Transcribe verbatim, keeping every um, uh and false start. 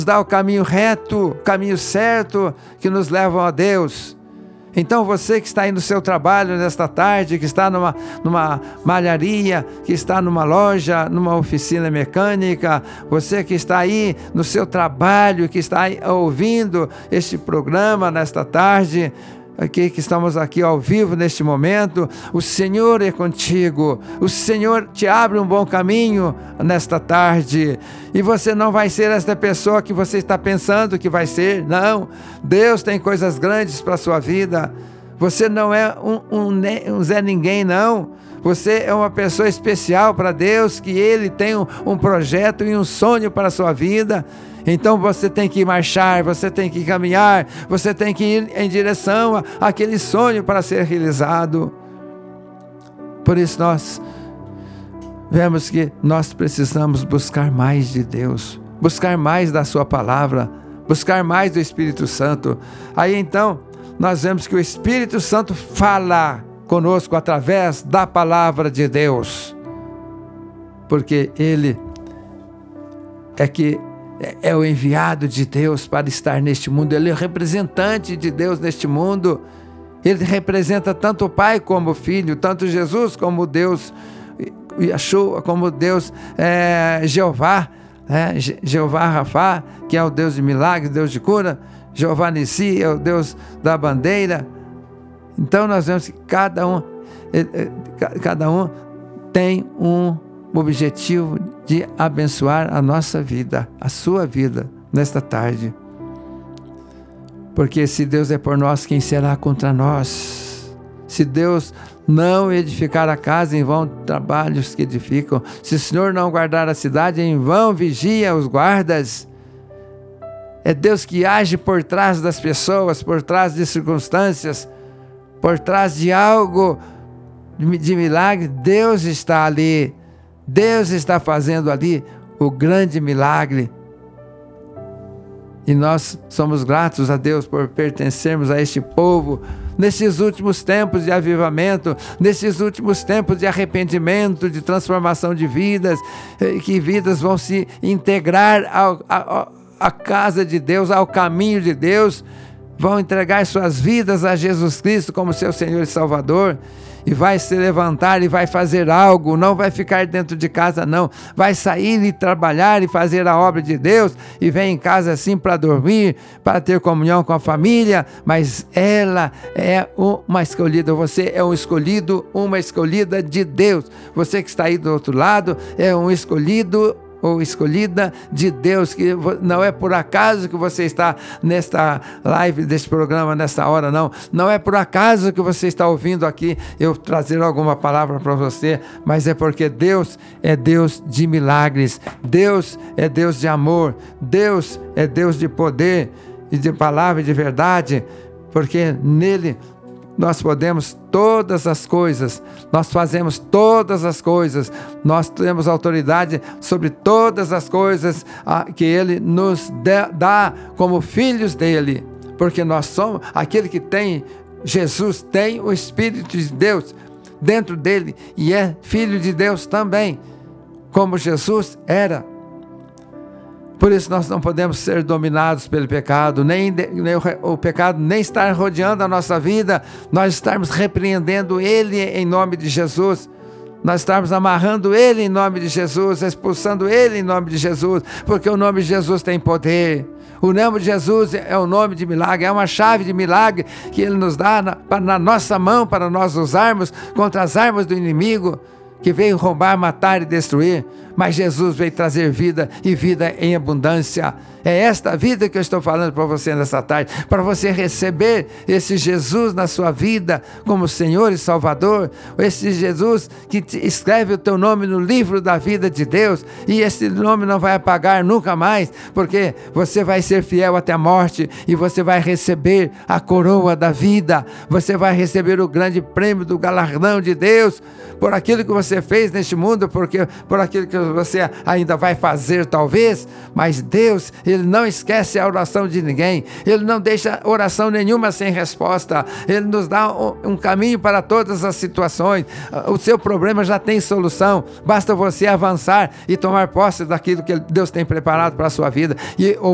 dá o caminho reto, o caminho certo, que nos leva a Deus. Então você que está aí no seu trabalho nesta tarde, que está numa, numa malharia, que está numa loja, numa oficina mecânica, você que está aí no seu trabalho, que está aí ouvindo este programa nesta tarde, aqui que estamos aqui ao vivo neste momento, o Senhor é contigo, o Senhor te abre um bom caminho nesta tarde, e você não vai ser esta pessoa que você está pensando que vai ser, não. Deus tem coisas grandes para a sua vida. Você não é um, um, um Zé Ninguém, não. Você é uma pessoa especial para Deus, que Ele tem um, um projeto e um sonho para a sua vida. Então você tem que marchar, você tem que caminhar, você tem que ir em direção àquele sonho para ser realizado. Por isso nós vemos que nós precisamos buscar mais de Deus, buscar mais da sua palavra, buscar mais do Espírito Santo. Aí então nós vemos que o Espírito Santo fala conosco através da palavra de Deus, porque Ele é que é o enviado de Deus para estar neste mundo. Ele é o representante de Deus neste mundo. Ele representa tanto o Pai como o Filho, tanto Jesus como Deus Yeshua, como Deus é, Jeová, é, Jeová Rafá, que é o Deus de milagres, Deus de cura. Jeová Nissi é o Deus da bandeira. Então nós vemos que cada um, cada um tem um objetivo de abençoar a nossa vida, a sua vida, nesta tarde. Porque se Deus é por nós, quem será contra nós? Se Deus não edificar a casa, em vão trabalhos que edificam. Se o Senhor não guardar a cidade, em vão vigia os guardas. É Deus que age por trás das pessoas, por trás de circunstâncias, por trás de algo de milagre. Deus está ali. Deus está fazendo ali o grande milagre. E nós somos gratos a Deus por pertencermos a este povo, nesses últimos tempos de avivamento, nesses últimos tempos de arrependimento, de transformação de vidas, que vidas vão se integrar ao, ao, à casa de Deus, ao caminho de Deus, vão entregar suas vidas a Jesus Cristo como seu Senhor e Salvador. E vai se levantar e vai fazer algo, não vai ficar dentro de casa não, vai sair e trabalhar e fazer a obra de Deus, e vem em casa assim para dormir, para ter comunhão com a família, mas ela é uma escolhida, você é um escolhido, uma escolhida de Deus. Você que está aí do outro lado é um escolhido ou escolhida de Deus, que não é por acaso que você está nesta live, deste programa, nesta hora, não. Não é por acaso que você está ouvindo aqui eu trazer alguma palavra para você, mas é porque Deus é Deus de milagres, Deus é Deus de amor, Deus é Deus de poder e de palavra e de verdade, porque nele nós podemos todas as coisas, nós fazemos todas as coisas, nós temos autoridade sobre todas as coisas que Ele nos dá como filhos dEle, porque nós somos, aquele que tem Jesus, tem o Espírito de Deus dentro dele, e é filho de Deus também, como Jesus era. Por isso nós não podemos ser dominados pelo pecado, nem, nem o, o pecado nem estar rodeando a nossa vida, nós estarmos repreendendo ele em nome de Jesus, nós estarmos amarrando ele em nome de Jesus, expulsando ele em nome de Jesus, porque o nome de Jesus tem poder. O nome de Jesus é o nome de milagre, é uma chave de milagre que ele nos dá na, na nossa mão para nós usarmos contra as armas do inimigo, que veio roubar, matar e destruir, mas Jesus veio trazer vida e vida em abundância. É esta vida que eu estou falando para você nessa tarde, para você receber esse Jesus na sua vida como Senhor e Salvador, esse Jesus que te escreve o teu nome no livro da vida de Deus, e esse nome não vai apagar nunca mais, porque você vai ser fiel até a morte, e você vai receber a coroa da vida, você vai receber o grande prêmio do galardão de Deus, por aquilo que você fez neste mundo, porque, por aquilo que você ainda vai fazer talvez, mas Deus, Ele não esquece a oração de ninguém, Ele não deixa oração nenhuma sem resposta, Ele nos dá um, um caminho para todas as situações. O seu problema já tem solução, basta você avançar e tomar posse daquilo que Deus tem preparado para a sua vida, e